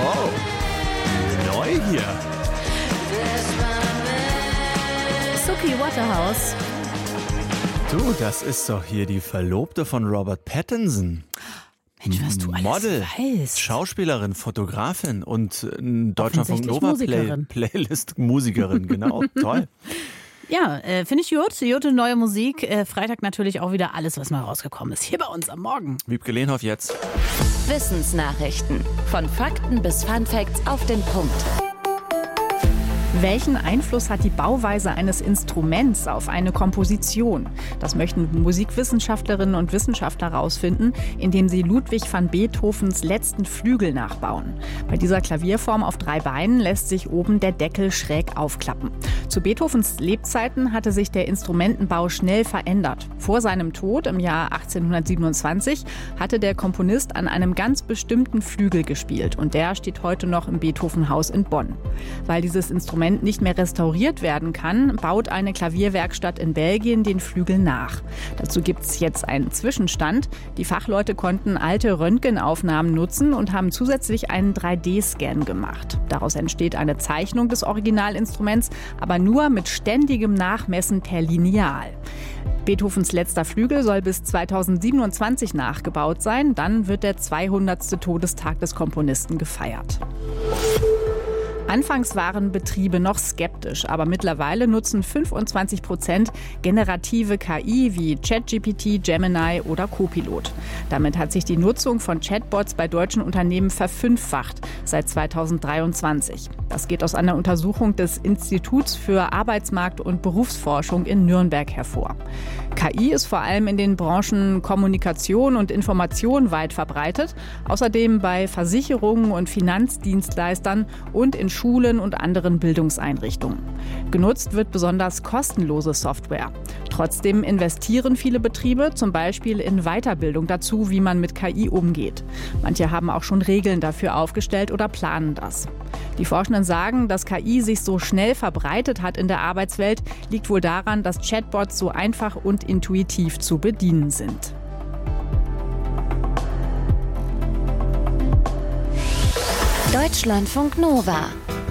Oh, neu hier. Suki Waterhouse. Du, das ist doch hier die Verlobte von Robert Pattinson. Mensch, was du alles Model, weißt. Schauspielerin, Fotografin und Deutschlandfunk Nova Musikerin. Playlist-Musikerin, genau, toll. Ja, finde ich gut. Gute neue Musik. Freitag natürlich auch wieder alles, was neu rausgekommen ist. Hier bei uns am Morgen. Wiebke Lehnhoff jetzt. Wissensnachrichten. Von Fakten bis Funfacts auf den Punkt. Welchen Einfluss hat die Bauweise eines Instruments auf eine Komposition? Das möchten Musikwissenschaftlerinnen und Wissenschaftler herausfinden, indem sie Ludwig van Beethovens letzten Flügel nachbauen. Bei dieser Klavierform auf 3 Beinen lässt sich oben der Deckel schräg aufklappen. Zu Beethovens Lebzeiten hatte sich der Instrumentenbau schnell verändert. Vor seinem Tod im Jahr 1827 hatte der Komponist an einem ganz bestimmten Flügel gespielt und der steht heute noch im Beethovenhaus in Bonn. Weil dieses Instrument nicht mehr restauriert werden kann, baut eine Klavierwerkstatt in Belgien den Flügel nach. Dazu gibt es jetzt einen Zwischenstand. Die Fachleute konnten alte Röntgenaufnahmen nutzen und haben zusätzlich einen 3D-Scan gemacht. Daraus entsteht eine Zeichnung des Originalinstruments, aber nur mit ständigem Nachmessen per Lineal. Beethovens letzter Flügel soll bis 2027 nachgebaut sein. Dann wird der 200. Todestag des Komponisten gefeiert. Anfangs waren Betriebe noch skeptisch, aber mittlerweile nutzen 25% generative KI wie ChatGPT, Gemini oder Copilot. Damit hat sich die Nutzung von Chatbots bei deutschen Unternehmen verfünffacht seit 2023. Das geht aus einer Untersuchung des Instituts für Arbeitsmarkt- und Berufsforschung in Nürnberg hervor. KI ist vor allem in den Branchen Kommunikation und Information weit verbreitet, außerdem bei Versicherungen und Finanzdienstleistern und in Schulen und anderen Bildungseinrichtungen. Genutzt wird besonders kostenlose Software. Trotzdem investieren viele Betriebe zum Beispiel in Weiterbildung dazu, wie man mit KI umgeht. Manche haben auch schon Regeln dafür aufgestellt oder planen das. Die Forschenden sagen, dass KI sich so schnell verbreitet hat in der Arbeitswelt, liegt wohl daran, dass Chatbots so einfach und intuitiv zu bedienen sind. Deutschlandfunk Nova.